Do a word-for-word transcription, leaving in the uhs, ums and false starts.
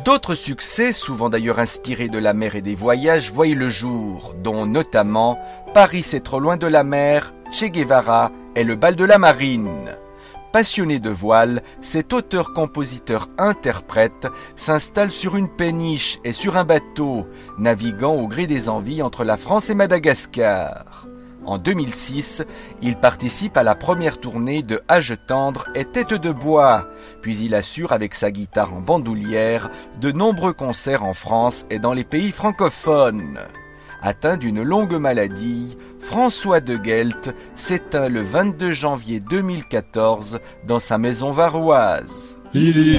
D'autres succès, souvent d'ailleurs inspirés de la mer et des voyages, voient le jour, dont notamment Paris c'est trop loin de la mer, Che Guevara et le bal de la marine. Passionné de voile, cet auteur-compositeur-interprète s'installe sur une péniche et sur un bateau, naviguant au gré des envies entre la France et Madagascar. En deux mille six, il participe à la première tournée de Âge tendre et Tête de bois, puis il assure avec sa guitare en bandoulière de nombreux concerts en France et dans les pays francophones. Atteint d'une longue maladie, François de Gelt s'éteint le vingt-deux janvier deux mille quatorze dans sa maison varoise. Il